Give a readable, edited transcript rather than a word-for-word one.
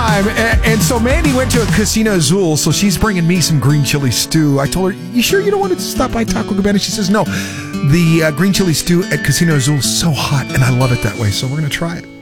time. And so Mandy went to a Casino Azul, so she's bringing me some green chili stew. I told her, you sure you don't want to stop by Taco Cabana? She says, no. The green chili stew at Casino Azul is so hot, and I love it that way, so we're going to try it.